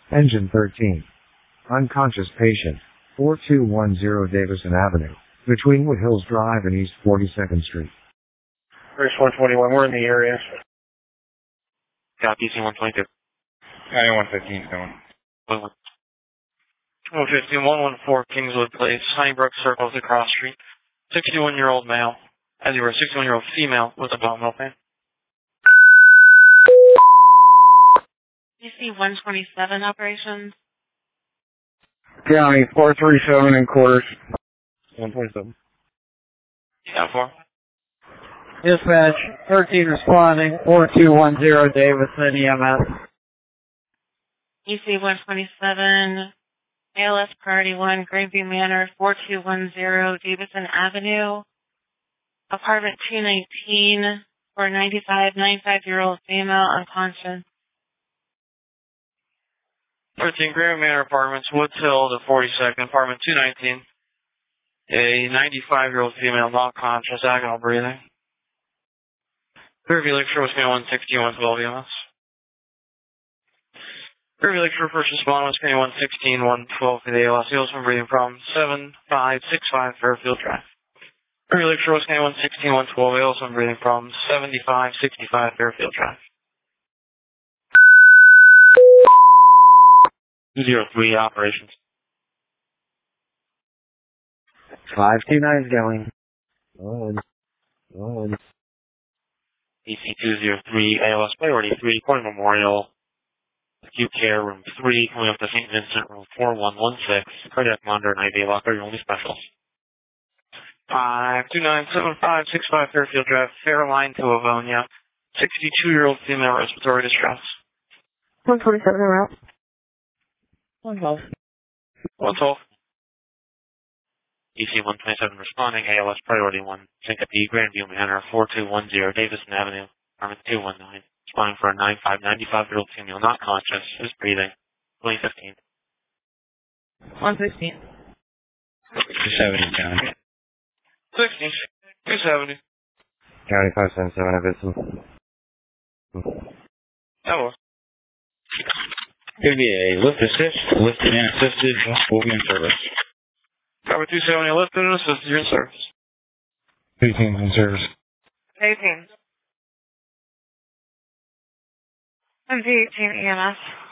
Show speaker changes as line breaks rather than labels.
Engine 13. Unconscious patient. 4210 Davison Avenue. Between Wood Hills Drive and East 42nd Street.
First 121, we're in the area.
Copy, C-122.
9115 going.
115-114 Kingswood Place, Sunnybrook Circle, the cross street. 61-year-old male. As you were a 61-year-old female with abdominal pain.
DC 127 operations.
County 437 and quarters. 127.
Yeah, 4.
Dispatch 13 responding 4210 Davison EMS.
EC 127, ALS Priority 1, Greenview Manor, 4210 Davison Avenue, apartment 219, for a 95-year-old female unconscious.
13 Greenview Manor Apartments, Woods Hill, the 42nd, apartment 219. A 95-year-old female, not conscious, agonal breathing. Fairview Lakeshore was 160, 112 EMS. Fairview Lakeshore first responder was 116, 112 for the ALS. He from breathing problems. 7565 Fairfield Drive. Fairview Lakeshore was 116, 112 ALS from breathing problems. 7565 Fairfield Drive. 203 operations.
529 is going.
DC 203 ALS priority 3, Corning Memorial. Acute care room 3, coming up to St. Vincent, room 4116. Cardiac monitor and IV locker, your only specials. 5297565 Fairfield Drive, Fairline to Avonia. 62-year-old female, respiratory distress.
127 around.
112. 112. EC 127 responding, ALS priority 1, Syncope, Grandview Manor, 4210 Davison Avenue, apartment 219. Responding for a 95-year-old female, not conscious, is breathing. 2015.
116.
270, County.
16. 270.
County 577 at Vincent.
That was.
Could be a lift assist, lifted and assisted, will be in service.
Cover 270, lifted and assisted, you're in service.
18 in service.
18. MD 18 EMS.